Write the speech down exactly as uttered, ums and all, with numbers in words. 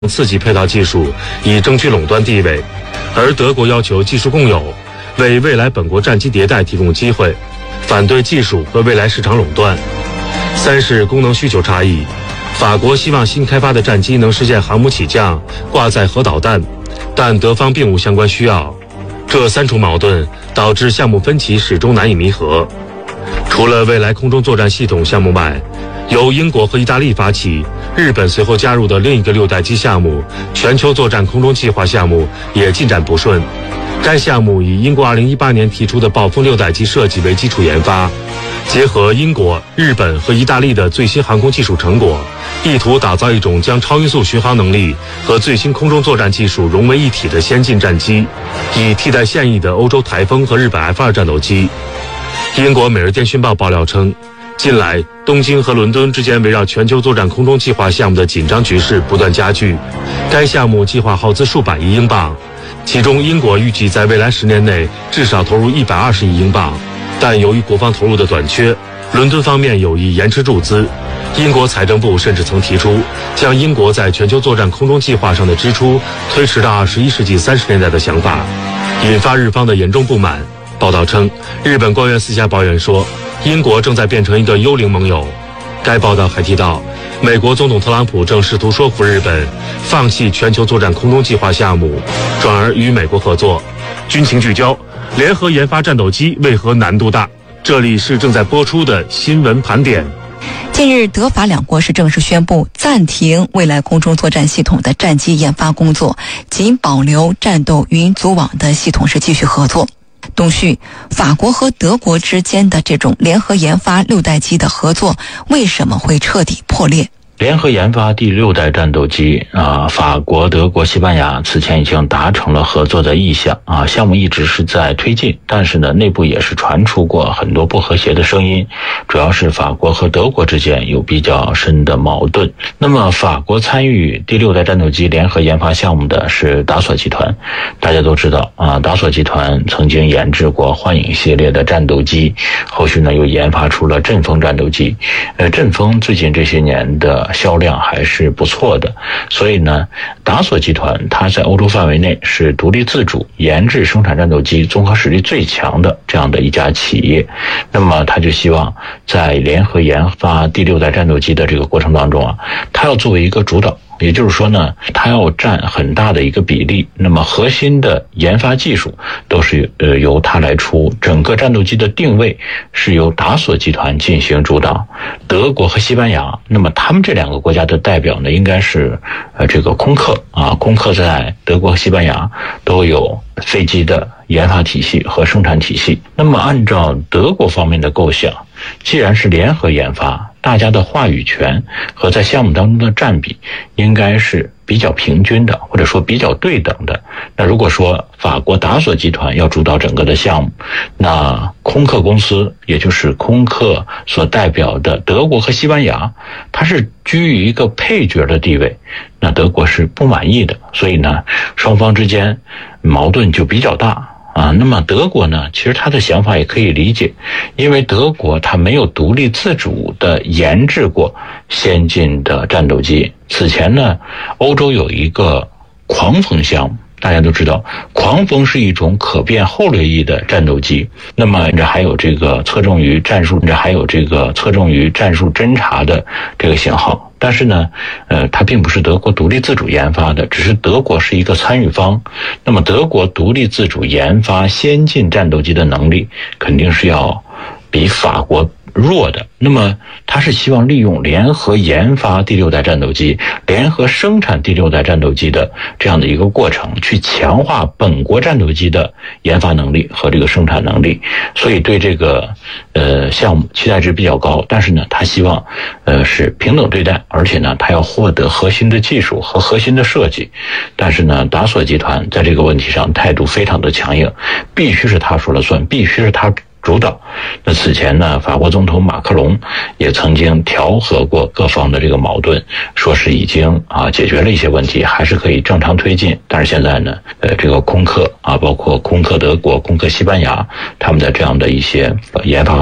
次级配套技术，以争取垄断地位，而德国要求技术共有，为未来本国战机迭代提供机会，反对技术和未来市场垄断。三是功能需求差异，法国希望新开发的战机能实现航母起降、挂载核导弹，但德方并无相关需要。这三重矛盾导致项目分歧始终难以弥合。除了未来空中作战系统项目外，由英国和意大利发起，日本随后加入的另一个六代机项目全球作战空中计划项目也进展不顺。该项目以英国二零一八年提出的暴风六代机设计为基础研发，结合英国、日本和意大利的最新航空技术成果，意图打造一种将超音速巡航能力和最新空中作战技术融为一体的先进战机，以替代现役的欧洲台风和日本 F 二 战斗机。英国《每日电讯报》爆料称，近来东京和伦敦之间围绕全球作战空中计划项目的紧张局势不断加剧，该项目计划耗资数百亿英镑，其中英国预计在未来十年内至少投入一百二十亿英镑，但由于国防投入的短缺，伦敦方面有意延迟注资。英国财政部甚至曾提出将英国在全球作战空中计划上的支出推迟到二十一世纪三十年代的想法，引发日方的严重不满。报道称，日本官员私下抱怨说，英国正在变成一个幽灵盟友。该报道还提到，美国总统特朗普正试图说服日本放弃全球作战空中计划项目，转而与美国合作。军情聚焦，联合研发战斗机为何难度大？这里是正在播出的新闻盘点。 近日，德法两国是正式宣布暂停未来空中作战系统的战机研发工作，仅保留战斗云组网的系统是继续合作。东旭，法国和德国之间的这种联合研发六代机的合作为什么会彻底破裂？ 联合研发第六代战斗机啊，法国、德国、西班牙此前已经达成了合作的意向啊，项目一直是在推进，但是呢，内部也是传出过很多不和谐的声音，主要是法国和德国之间有比较深的矛盾。那么，法国参与第六代战斗机联合研发项目的是达索集团，大家都知道啊，达索集团曾经研制过幻影系列的战斗机，后续呢又研发出了阵风战斗机，呃，阵风最近这些年的销量还是不错的，所以呢，达索集团它在欧洲范围内是独立自主研制生产战斗机综合实力最强的这样的一家企业。那么他就希望在联合研发第六代战斗机的这个过程当中啊，他要作为一个主导，也就是说呢，它要占很大的一个比例，那么核心的研发技术都是呃由它来出，整个战斗机的定位是由达索集团进行主导。德国和西班牙，那么他们这两个国家的代表呢，应该是呃这个空客啊，空客在德国和西班牙都有飞机的研发体系和生产体系。那么按照德国方面的构想，既然是联合研发，大家的话语权和在项目当中的占比应该是比较平均的，或者说比较对等的。那如果说法国达索集团要主导整个的项目，那空客公司，也就是空客所代表的德国和西班牙，它是居于一个配角的地位，那德国是不满意的，所以呢，双方之间矛盾就比较大。啊，那么德国呢，其实他的想法也可以理解，因为德国它没有独立自主的研制过先进的战斗机。此前呢，欧洲有一个狂风项目，大家都知道，狂风是一种可变后掠翼的战斗机，那么这还有这个侧重于战术，这还有这个侧重于战术侦察的这个型号。但是呢，呃，它并不是德国独立自主研发的，只是德国是一个参与方。那么德国独立自主研发先进战斗机的能力，肯定是要比法国弱的。那么他是希望利用联合研发第六代战斗机、联合生产第六代战斗机的这样的一个过程，去强化本国战斗机的研发能力和这个生产能力。所以对这个呃项目期待值比较高，但是呢，他希望呃是平等对待，而且呢，他要获得核心的技术和核心的设计。但是呢，达索集团在这个问题上态度非常的强硬，必须是他说了算，必须是他主导。那此前呢，法国总统马克龙也曾经调和过各方的这个矛盾，说是已经啊解决了一些问题，还是可以正常推进。但是现在呢，呃，这个空客啊，包括空客德国、空客西班牙，他们的这样的一些研发